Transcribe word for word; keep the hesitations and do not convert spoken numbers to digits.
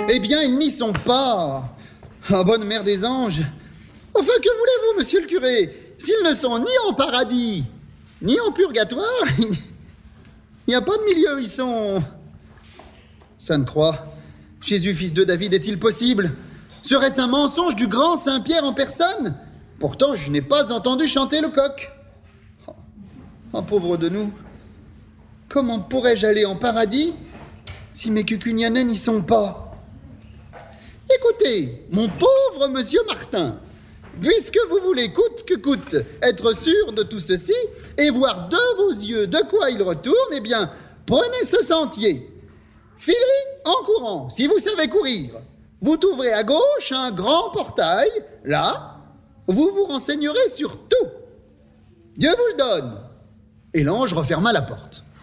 Eh bien, ils n'y sont pas. Ah, bonne mère des anges. Enfin, que voulez-vous, monsieur le curé? S'ils ne sont ni en paradis, ni en purgatoire, il n'y a pas de milieu, ils sont... Sainte-Croix, Jésus, fils de David, est-il possible? Serait-ce un mensonge du grand Saint-Pierre en personne? Pourtant, je n'ai pas entendu chanter le coq. Oh, oh, pauvre de nous. Comment pourrais-je aller en paradis si mes cucugnanais n'y sont pas? Écoutez, mon pauvre monsieur Martin, puisque vous voulez coûte que coûte être sûr de tout ceci et voir de vos yeux de quoi il retourne, eh bien, prenez ce sentier. Filez en courant, si vous savez courir. Vous trouverez à gauche un grand portail. Là, vous vous renseignerez sur tout. Dieu vous le donne. Et l'ange referma la porte.